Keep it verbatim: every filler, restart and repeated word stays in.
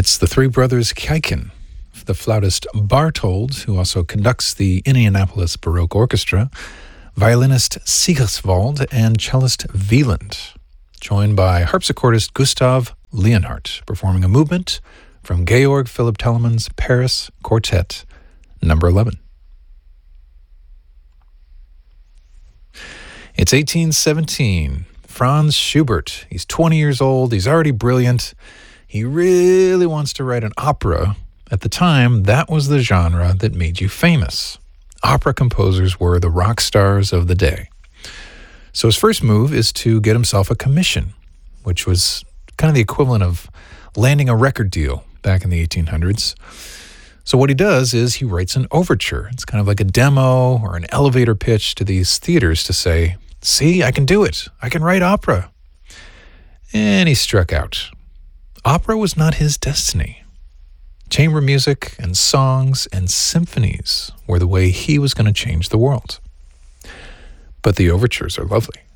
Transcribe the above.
It's the three brothers Keiken, the flautist Barthold, who also conducts the Indianapolis Baroque Orchestra, violinist Sigiswald, and cellist Wieland, joined by harpsichordist Gustav Leonhardt, performing a movement from Georg Philipp Telemann's Paris Quartet, number eleven. It's eighteen seventeen. Franz Schubert. He's twenty years old. He's already brilliant. He really wants to write an opera. At the time, that was the genre that made you famous. Opera composers were the rock stars of the day. So his first move is to get himself a commission, which was kind of the equivalent of landing a record deal back in the eighteen hundreds. So what he does is he writes an overture. It's kind of like a demo or an elevator pitch to these theaters to say, see, I can do it. I can write opera. And he struck out. Opera was not his destiny. Chamber music and songs and symphonies were the way he was going to change the world. But the overtures are lovely.